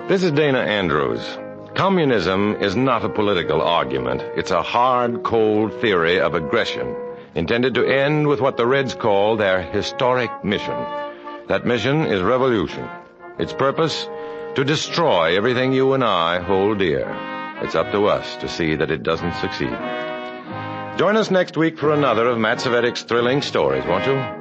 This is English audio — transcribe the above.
This is Dana Andrews. Communism is not a political argument. It's a hard, cold theory of aggression intended to end with what the Reds call their historic mission. That mission is revolution. Its purpose, to destroy everything you and I hold dear. It's up to us to see that it doesn't succeed. Join us next week for another of Matt Cvetic's thrilling stories, won't you?